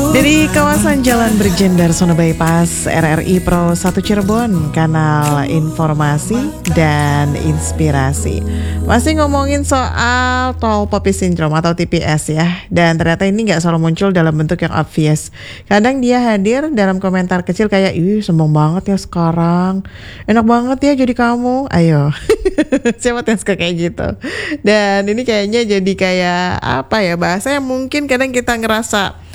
Dari kawasan Jalan Brigjen Darsono Bypass, RRI Pro 1 Cirebon, kanal informasi dan inspirasi. Masih ngomongin soal Tall Poppy Syndrome atau TPS ya. Dan ternyata ini gak selalu muncul dalam bentuk yang obvious. Kadang dia hadir dalam komentar kecil kayak, ih sombong banget ya sekarang, enak banget ya jadi kamu, ayo. Siapa yang suka kayak gitu. Dan ini kayaknya jadi kayak apa ya, bahasa yang mungkin kadang kita ngerasa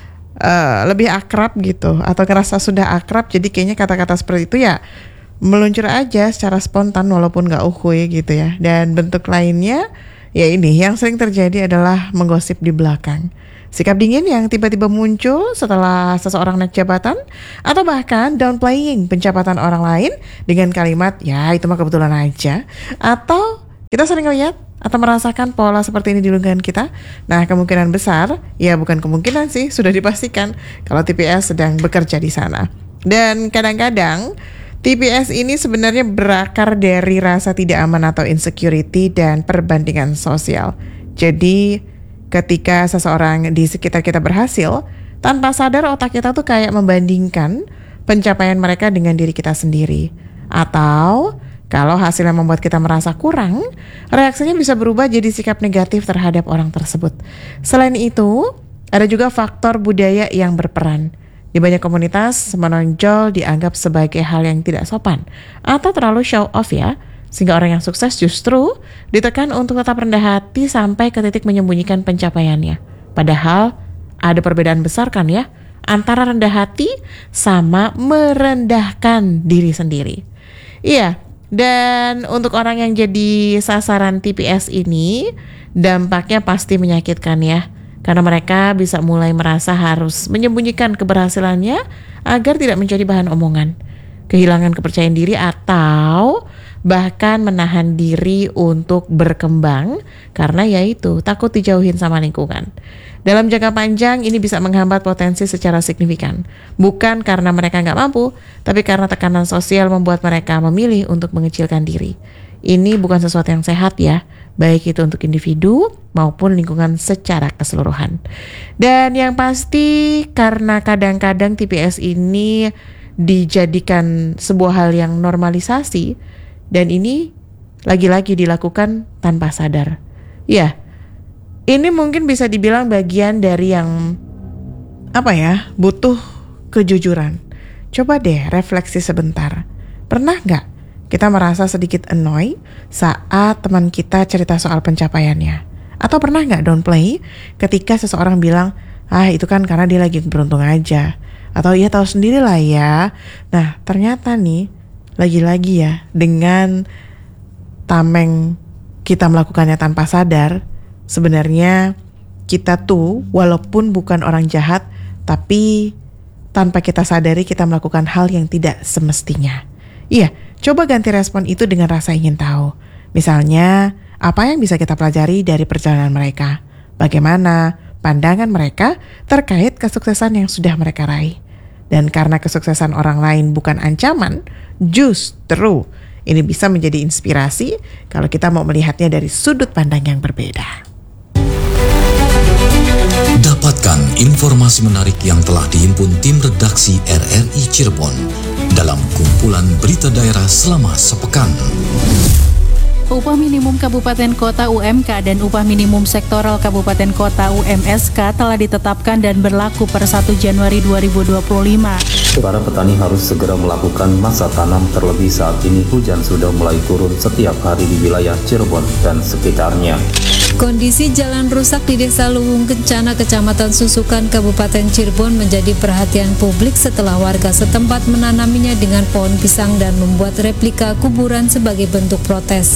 lebih akrab gitu, atau ngerasa sudah akrab, jadi kayaknya kata-kata seperti itu ya meluncur aja secara spontan walaupun gak uhuy gitu ya. Dan bentuk lainnya ya ini yang sering terjadi adalah menggosip di belakang, sikap dingin yang tiba-tiba muncul setelah seseorang naik jabatan, atau bahkan downplaying pencapaian orang lain dengan kalimat ya itu mah kebetulan aja. Atau kita sering lihat atau merasakan pola seperti ini di lingkungan kita. Nah, kemungkinan besar, ya bukan kemungkinan sih, sudah dipastikan kalau TPS sedang bekerja di sana. Dan kadang-kadang TPS ini sebenarnya berakar dari rasa tidak aman atau insecurity dan perbandingan sosial. Jadi, ketika seseorang di sekitar kita berhasil, tanpa sadar otak kita tuh kayak membandingkan pencapaian mereka dengan diri kita sendiri. Atau kalau hasilnya membuat kita merasa kurang, reaksinya bisa berubah jadi sikap negatif terhadap orang tersebut. Selain itu, ada juga faktor budaya yang berperan. Di banyak komunitas, menonjol dianggap sebagai hal yang tidak sopan atau terlalu show off ya, sehingga orang yang sukses justru ditekan untuk tetap rendah hati sampai ke titik menyembunyikan pencapaiannya. Padahal ada perbedaan besar kan ya, antara rendah hati sama merendahkan diri sendiri. Iya. Dan untuk orang yang jadi sasaran TPS ini, dampaknya pasti menyakitkan ya. Karena mereka bisa mulai merasa harus menyembunyikan keberhasilannya agar tidak menjadi bahan omongan. Kehilangan kepercayaan diri atau bahkan menahan diri untuk berkembang karena yaitu takut dijauhin sama lingkungan. Dalam jangka panjang ini bisa menghambat potensi secara signifikan. Bukan karena mereka nggak mampu, tapi karena tekanan sosial membuat mereka memilih untuk mengecilkan diri. Ini bukan sesuatu yang sehat ya, baik itu untuk individu maupun lingkungan secara keseluruhan. Dan yang pasti karena kadang-kadang TPS ini dijadikan sebuah hal yang normalisasi, dan ini lagi-lagi dilakukan tanpa sadar. Ya, ini mungkin bisa dibilang bagian dari yang butuh kejujuran. Coba deh refleksi sebentar. Pernah gak kita merasa sedikit annoy saat teman kita cerita soal pencapaiannya? Atau pernah gak downplay ketika seseorang bilang, itu kan karena dia lagi beruntung aja, atau ya tahu sendiri lah ya. Nah ternyata nih, lagi-lagi ya, dengan tameng kita melakukannya tanpa sadar, sebenarnya kita tuh walaupun bukan orang jahat, tapi tanpa kita sadari kita melakukan hal yang tidak semestinya. Iya, coba ganti respon itu dengan rasa ingin tahu. Misalnya, apa yang bisa kita pelajari dari perjalanan mereka? Bagaimana pandangan mereka terkait kesuksesan yang sudah mereka raih? Dan karena kesuksesan orang lain bukan ancaman, justru ini bisa menjadi inspirasi kalau kita mau melihatnya dari sudut pandang yang berbeda. Dapatkan informasi menarik yang telah dihimpun tim redaksi RRI Cirebon dalam kumpulan berita daerah selama sepekan. Upah minimum kabupaten kota UMK dan upah minimum sektoral kabupaten kota UMSK telah ditetapkan dan berlaku per 1 Januari 2025. Para petani harus segera melakukan masa tanam, terlebih saat ini hujan sudah mulai turun setiap hari di wilayah Cirebon dan sekitarnya. Kondisi jalan rusak di Desa Luhung Kencana, Kecamatan Susukan, Kabupaten Cirebon menjadi perhatian publik setelah warga setempat menanaminya dengan pohon pisang dan membuat replika kuburan sebagai bentuk protes.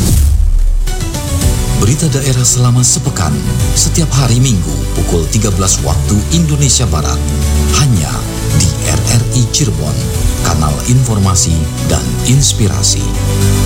Berita daerah selama sepekan, setiap hari Minggu pukul 13 waktu Indonesia Barat, hanya di RRI Cirebon, kanal informasi dan inspirasi.